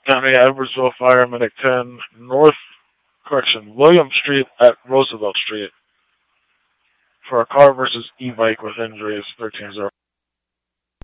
County, Edwardsville Fire, Medic 10, William Street at Roosevelt Street for a car versus e-bike with injuries, 13-0.